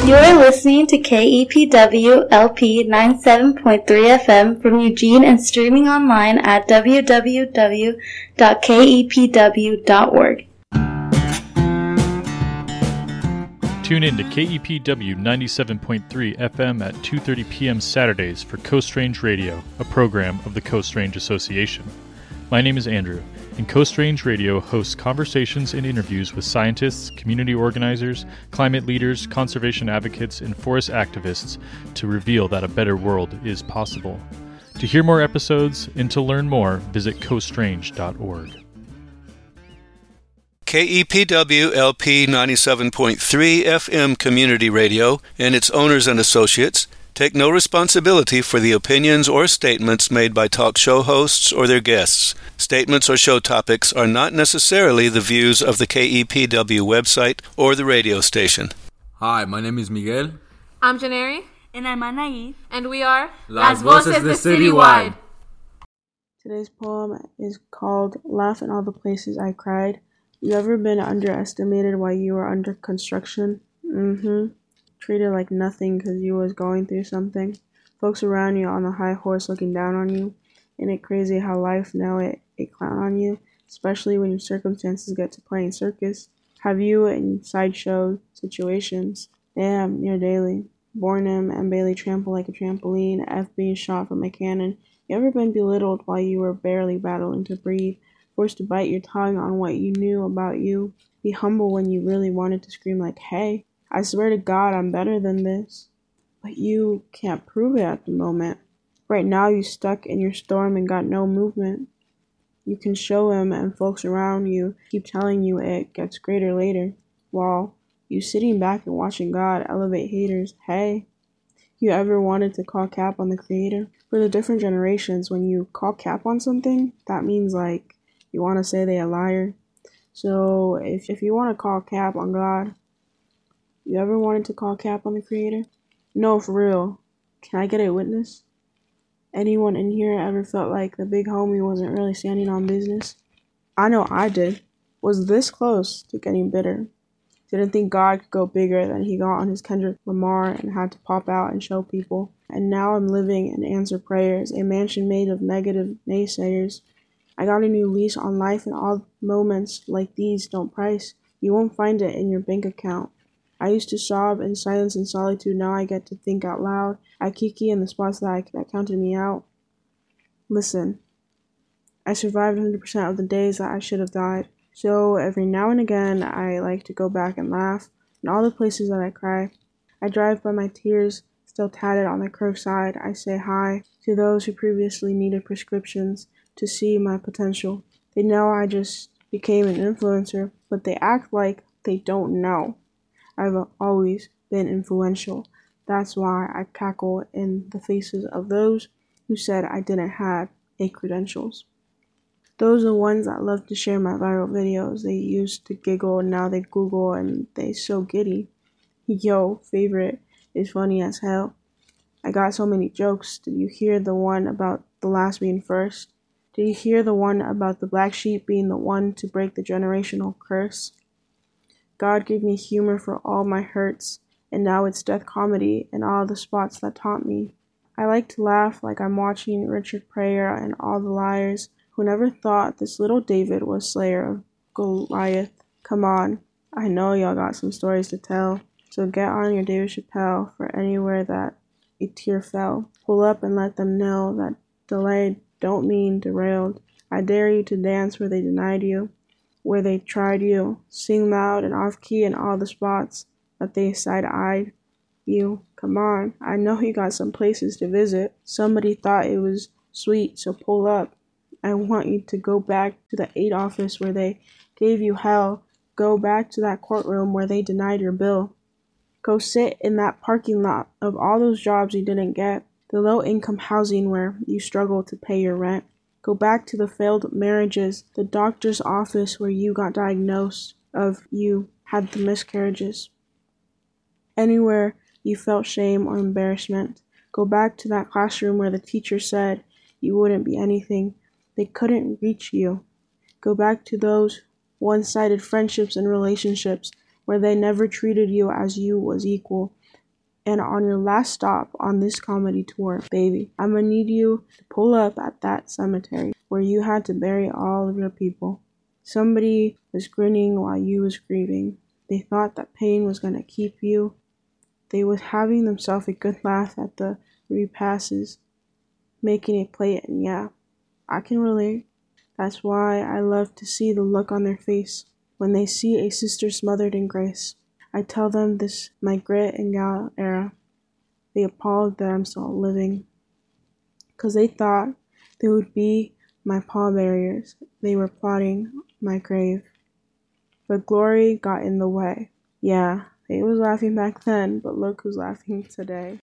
You're listening to KEPW LP 97.3 FM from Eugene and streaming online at www.kepw.org. Tune in to KEPW 97.3 FM at 2:30 p.m. Saturdays for Coast Range Radio, a program of the Coast Range Association. My name is Andrew, and Coast Range Radio hosts conversations and interviews with scientists, community organizers, climate leaders, conservation advocates, and forest activists to reveal that a better world is possible. To hear more episodes and to learn more, visit coastrange.org. KEPW LP 97.3 FM Community Radio and its owners and associates take no responsibility for the opinions or statements made by talk show hosts or their guests. Statements or show topics are not necessarily the views of the KEPW website or the radio station. Hi, my name is Miguel. I'm Janeri. And I'm Anaí. And we are Las Voces de Citywide. Today's poem is called Laugh in All the Places I Cried. You ever been underestimated while you were under construction? Treated like nothing because you was going through something. Folks around you on the high horse looking down on you. Ain't it crazy how life now it clown on you? Especially when your circumstances get to playing circus. Have you in sideshow situations? Damn, near daily. Bornham and Bailey trample like a trampoline. FB shot from a cannon. You ever been belittled while you were barely battling to breathe? Forced to bite your tongue on what you knew about you. Be humble when you really wanted to scream like, hey, I swear to God I'm better than this. But you can't prove it at the moment. Right now you stuck in your storm and got no movement. You can show him and folks around you keep telling you it gets greater later. While you sitting back and watching God elevate haters. Hey, you ever wanted to call cap on the Creator? For the different generations, when you call cap on something, that means like you want to say they a liar. So if you want to call cap on God, you ever wanted to call cap on the Creator? No, for real. Can I get a witness? Anyone in here ever felt like the big homie wasn't really standing on business? I know I did. Was this close to getting bitter. Didn't think God could go bigger than he got on his Kendrick Lamar and had to pop out and show people. And now I'm living and answer prayers, a mansion made of negative naysayers. I got a new lease on life, and all moments like these don't price. You won't find it in your bank account. I used to sob in silence and solitude. Now I get to think out loud. I kiki in the spots that counted me out. Listen, I survived 100% of the days that I should have died. So every now and again, I like to go back and laugh in all the places that I cry. I drive by my tears, still tatted on the curbside. I say hi to those who previously needed prescriptions to see my potential. They know I just became an influencer, but they act like they don't know. I've always been influential. That's why I cackle in the faces of those who said I didn't have a credentials. Those are the ones that love to share my viral videos. They used to giggle and now they Google and they so giddy. Yo, favorite is funny as hell. I got so many jokes. Did you hear the one about the last being first? Did you hear the one about the black sheep being the one to break the generational curse? God gave me humor for all my hurts, and now it's death comedy in all the spots that taught me. I like to laugh like I'm watching Richard Pryor and all the liars who never thought this little David was slayer of Goliath. Come on, I know y'all got some stories to tell, so get on your David Chappelle for anywhere that a tear fell. Pull up and let them know that delayed don't mean derailed. I dare you to dance where they denied you, where they tried you. Sing loud and off-key in all the spots that they side-eyed you. Come on, I know you got some places to visit. Somebody thought it was sweet, so pull up. I want you to go back to the 8 office where they gave you hell. Go back to that courtroom where they denied your bill. Go sit in that parking lot of all those jobs you didn't get. The low-income housing where you struggle to pay your rent. Go back to the failed marriages, the doctor's office where you got diagnosed of you had the miscarriages. Anywhere you felt shame or embarrassment. Go back to that classroom where the teacher said you wouldn't be anything. They couldn't reach you. Go back to those one-sided friendships and relationships where they never treated you as you was equal. And on your last stop on this comedy tour, baby, I'm gonna need you to pull up at that cemetery where you had to bury all of your people. Somebody was grinning while you was grieving. They thought that pain was gonna keep you. They was having themselves a good laugh at the repasses, making a play, and yeah, I can relate. That's why I love to see the look on their face when they see a sister smothered in grace. I tell them this my grit and gal era. They appalled that I'm still living, 'cause they thought they would be my pallbearers. They were plotting my grave, but glory got in the way. Yeah, they was laughing back then, but look who's laughing today.